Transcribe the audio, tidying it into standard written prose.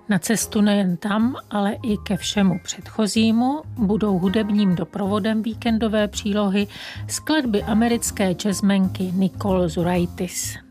Na cestu nejen tam, ale i ke všemu předchozímu budou hudebním doprovodem víkendové přílohy skladby americké jazzmenky Nicole Zuraitis.